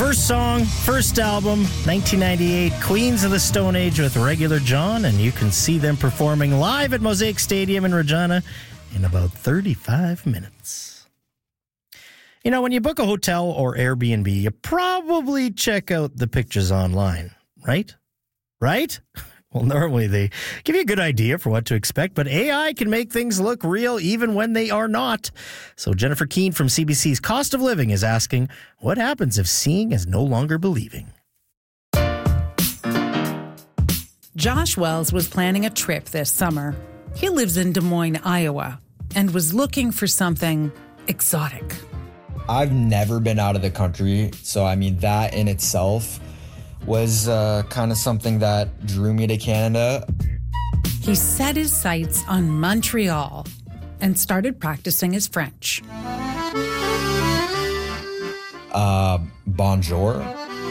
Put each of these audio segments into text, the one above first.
First song, first album, 1998, Queens of the Stone Age with Regular John, and you can see them performing live at Mosaic Stadium in Regina in about 35 minutes. You know, when you book a hotel or Airbnb, you probably check out the pictures online, right? Right? Well, normally they give you a good idea for what to expect, but AI can make things look real even when they are not. So Jennifer Keane from CBC's Cost of Living is asking, what happens if seeing is no longer believing? Josh Wells was planning a trip this summer. He lives in Des Moines, Iowa, and was looking for something exotic. I've never been out of the country, so I mean, that in itself was kind of something that drew me to Canada. He set his sights on Montreal and started practicing his French. Bonjour.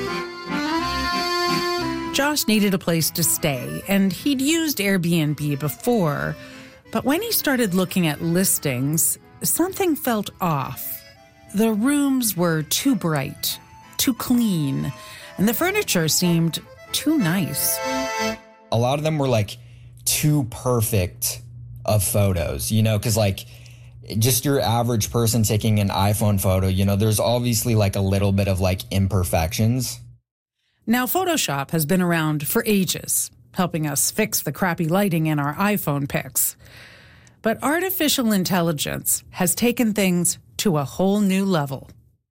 Josh needed a place to stay, and he'd used Airbnb before, but when he started looking at listings, something felt off. The rooms were too bright, too clean, and the furniture seemed too nice. A lot of them were like too perfect of photos, you know, because like just your average person taking an iPhone photo, you know, there's obviously like a little bit of like imperfections. Now, Photoshop has been around for ages, helping us fix the crappy lighting in our iPhone pics. But artificial intelligence has taken things to a whole new level.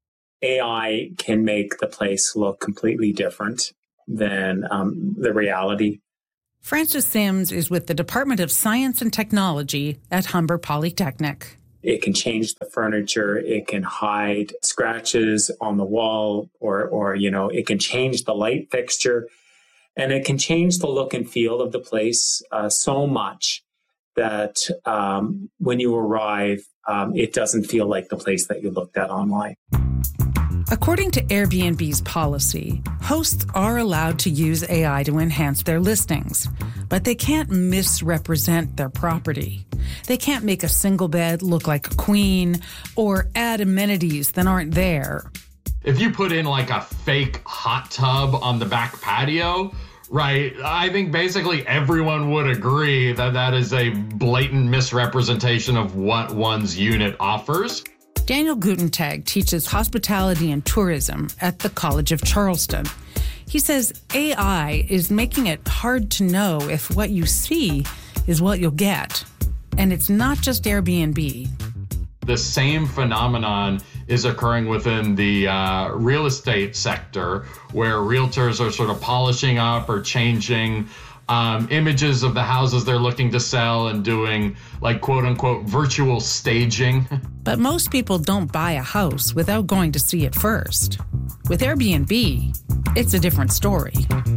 AI can make the place look completely different than the reality. Francis Sims is with the Department of Science and Technology at Humber Polytechnic. It can change the furniture. It can hide scratches on the wall, or you know, it can change the light fixture, and it can change the look and feel of the place so much that when you arrive, it doesn't feel like the place that you looked at online. According to Airbnb's policy, hosts are allowed to use AI to enhance their listings, but they can't misrepresent their property. They can't make a single bed look like a queen or add amenities that aren't there. If you put in like a fake hot tub on the back patio, right, I think basically everyone would agree that that is a blatant misrepresentation of what one's unit offers. Daniel Gutentag teaches hospitality and tourism at the College of Charleston. He says AI is making it hard to know if what you see is what you'll get. And it's not just Airbnb. The same phenomenon is occurring within the real estate sector, where realtors are sort of polishing up or changing images of the houses they're looking to sell and doing like quote unquote virtual staging. But most people don't buy a house without going to see it first. With Airbnb, it's a different story.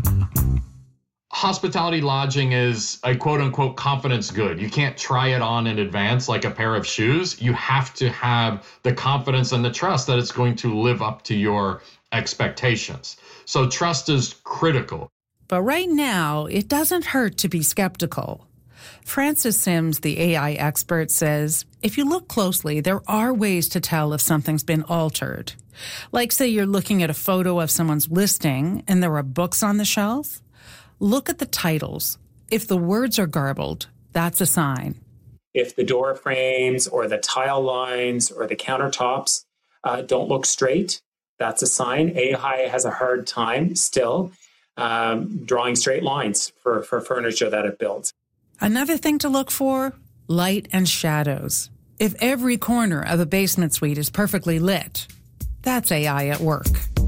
Hospitality lodging is a quote unquote confidence good. You can't try it on in advance like a pair of shoes. You have to have the confidence and the trust that it's going to live up to your expectations. So trust is critical. But right now, it doesn't hurt to be skeptical. Francis Sims, the AI expert, says if you look closely, there are ways to tell if something's been altered. Like, say you're looking at a photo of someone's listing and there are books on the shelf. Look at the titles. If the words are garbled, that's a sign. If the door frames or the tile lines or the countertops don't look straight, that's a sign. AI has a hard time still drawing straight lines for furniture that it builds. Another thing to look for, light and shadows. If every corner of a basement suite is perfectly lit, that's AI at work.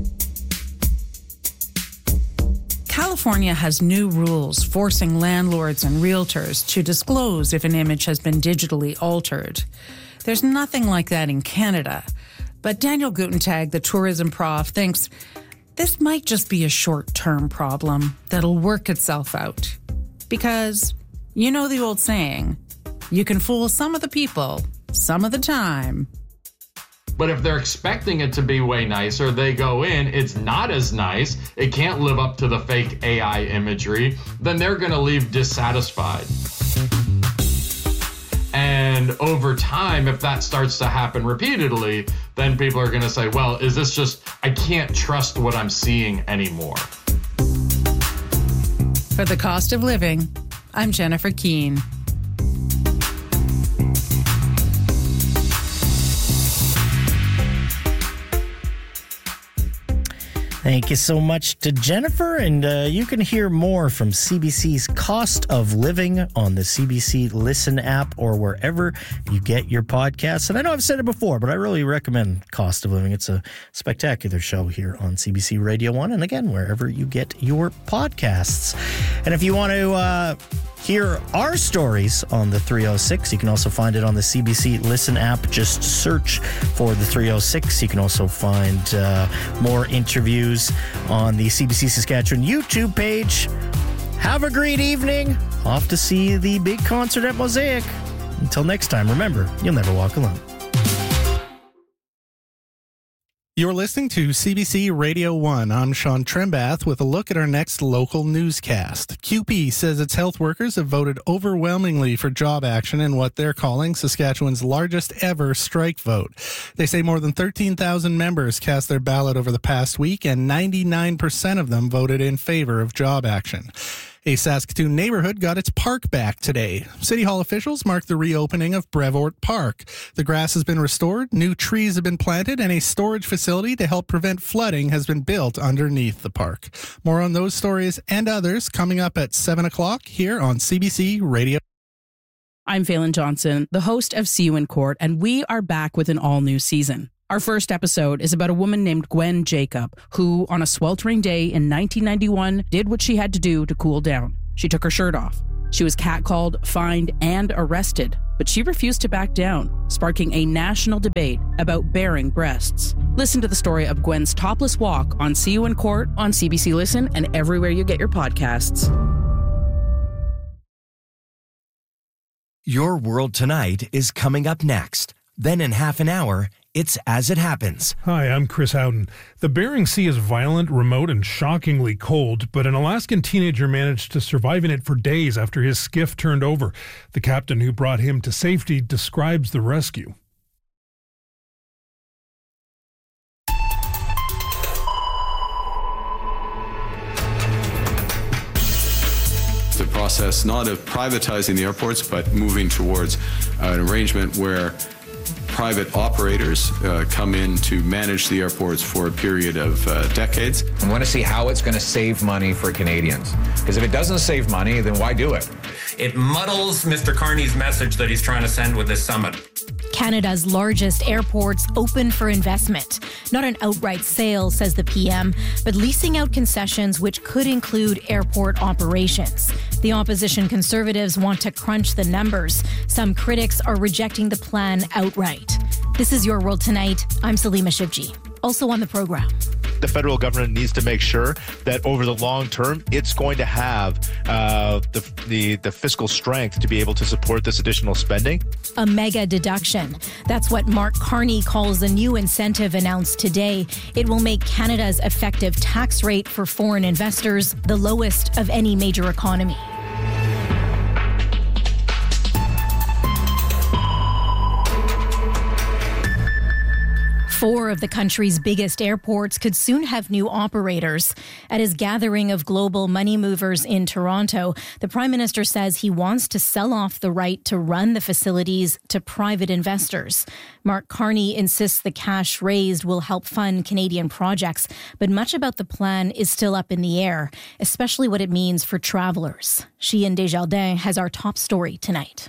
California has new rules forcing landlords and realtors to disclose if an image has been digitally altered. There's nothing like that in Canada, but Daniel Gutentag, the tourism prof, thinks this might just be a short-term problem that'll work itself out. Because, you know the old saying, you can fool some of the people some of the time. But if they're expecting it to be way nicer, they go in, it's not as nice, it can't live up to the fake AI imagery, then they're going to leave dissatisfied. And over time, if that starts to happen repeatedly, then people are going to say, well, is this just, I can't trust what I'm seeing anymore. For the Cost of Living, I'm Jennifer Keene. Thank you so much to Jennifer, and you can hear more from CBC's Cost of Living on the CBC Listen app or wherever you get your podcasts. And I know I've said it before, but I really recommend Cost of Living. It's a spectacular show here on CBC Radio 1, and again, wherever you get your podcasts. And if you want to hear our stories on the 306, you can also find it on the CBC Listen app. Just search for the 306. You can also find more interviews on the CBC Saskatchewan YouTube page. Have a great evening. Off to see the big concert at Mosaic. Until next time, remember, you'll never walk alone. You're listening to CBC Radio 1. I'm Sean Trembath with a look at our next local newscast. CUPE says its health workers have voted overwhelmingly for job action in what they're calling Saskatchewan's largest ever strike vote. They say more than 13,000 members cast their ballot over the past week, and 99% of them voted in favor of job action. A Saskatoon neighborhood got its park back today. City Hall officials marked the reopening of Brevoort Park. The grass has been restored, new trees have been planted, and a storage facility to help prevent flooding has been built underneath the park. More on those stories and others coming up at 7 o'clock here on CBC Radio. I'm Phelan Johnson, the host of See You in Court, and we are back with an all-new season. Our first episode is about a woman named Gwen Jacob, who, on a sweltering day in 1991, did what she had to do to cool down. She took her shirt off. She was catcalled, fined, and arrested, but she refused to back down, sparking a national debate about bearing breasts. Listen to the story of Gwen's topless walk on See You in Court on CBC Listen and everywhere you get your podcasts. Your World Tonight is coming up next. Then in half an hour, it's As It Happens. Hi, I'm Chris Howden. The Bering Sea is violent, remote, and shockingly cold, but an Alaskan teenager managed to survive in it for days after his skiff turned over. The captain who brought him to safety describes the rescue. The process not of privatizing the airports, but moving towards an arrangement where private operators come in to manage the airports for a period of decades. I want to see how it's going to save money for Canadians. Because if it doesn't save money, then why do it? It muddles Mr. Carney's message that he's trying to send with this summit. Canada's largest airports open for investment. Not an outright sale, says the PM, but leasing out concessions which could include airport operations. The opposition Conservatives want to crunch the numbers. Some critics are rejecting the plan outright. This is Your World Tonight. I'm Salima Shivji. Also on the program. The federal government needs to make sure that over the long term, it's going to have the fiscal strength to be able to support this additional spending. A mega deduction. That's what Mark Carney calls a new incentive announced today. It will make Canada's effective tax rate for foreign investors the lowest of any major economy. 4 of the country's biggest airports could soon have new operators. At his gathering of global money movers in Toronto, the Prime Minister says he wants to sell off the right to run the facilities to private investors. Mark Carney insists the cash raised will help fund Canadian projects, but much about the plan is still up in the air, especially what it means for travelers. Sheehan Desjardins has our top story tonight.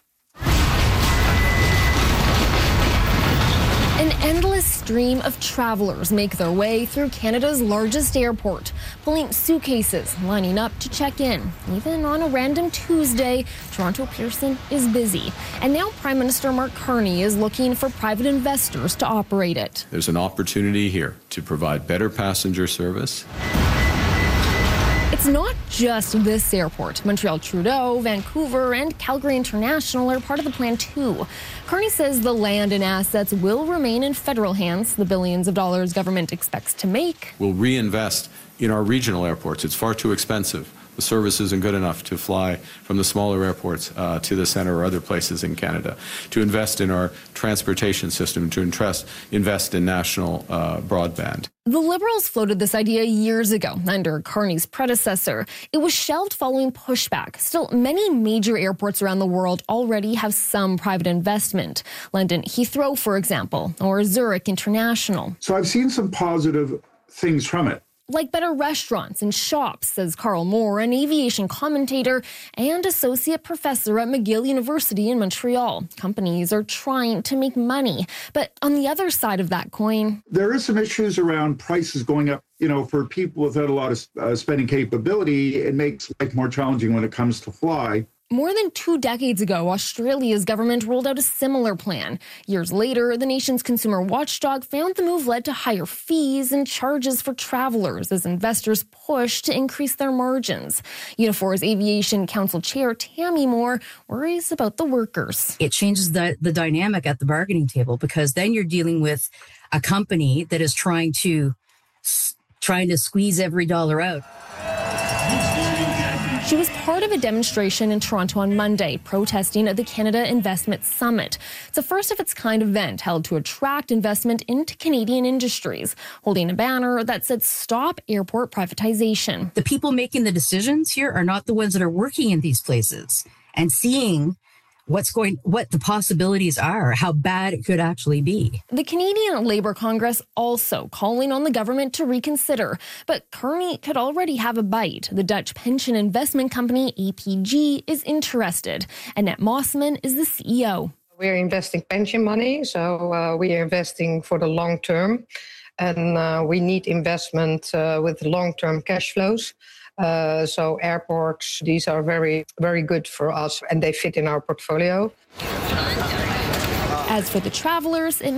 An endless stream of travelers make their way through Canada's largest airport, pulling suitcases, lining up to check in. Even on a random Tuesday, Toronto Pearson is busy. And now Prime Minister Mark Carney is looking for private investors to operate it. There's an opportunity here to provide better passenger service. It's not just this airport. Montreal Trudeau, Vancouver, and Calgary International are part of the plan too. Carney says the land and assets will remain in federal hands. The billions of dollars government expects to make. We'll reinvest in our regional airports. It's far too expensive the service isn't good enough to fly from the smaller airports to the center or other places in Canada, to invest in our transportation system, to invest in national broadband. The Liberals floated this idea years ago under Carney's predecessor. It was shelved following pushback. Still, many major airports around the world already have some private investment. London Heathrow, for example, or Zurich International. So I've seen some positive things from it. Like better restaurants and shops, says Carl Moore, an aviation commentator and associate professor at McGill University in Montreal. Companies are trying to make money. But on the other side of that coin, there is some issues around prices going up. You know, for people without a lot of spending capability, it makes life more challenging when it comes to fly. More than 2 decades ago, Australia's government rolled out a similar plan. Years later, the nation's consumer watchdog found the move led to higher fees and charges for travelers as investors pushed to increase their margins. Unifor's Aviation Council Chair Tammy Moore worries about the workers. It changes the dynamic at the bargaining table, because then you're dealing with a company that is trying to squeeze every dollar out. She was part of a demonstration in Toronto on Monday, protesting at the Canada Investment Summit. It's a first-of-its-kind event held to attract investment into Canadian industries, holding a banner that said, "Stop airport privatization." The people making the decisions here are not the ones that are working in these places and seeing what the possibilities are, how bad it could actually be. The Canadian Labour Congress also calling on the government to reconsider, but Carney could already have a bite. The Dutch pension investment company APG is interested. Annette Mossman is the CEO. We're investing pension money, so we are investing for the long term, and we need investment with long-term cash flows. So airports, these are very, very good for us, and they fit in our portfolio. As for the travelers, it